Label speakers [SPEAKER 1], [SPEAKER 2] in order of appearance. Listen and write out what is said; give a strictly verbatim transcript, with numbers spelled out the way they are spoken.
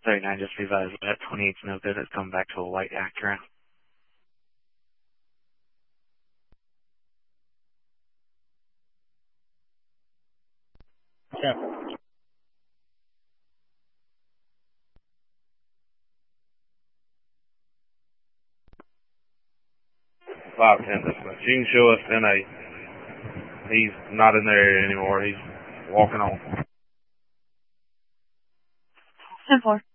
[SPEAKER 1] thirty-nine, just revised that. twenty-eight's no good. It's coming back to a white Acura.
[SPEAKER 2] Yeah.
[SPEAKER 3] Five ten dispatch. You can show us ten eight. He's not in there anymore. He's walking on.
[SPEAKER 4] ten four.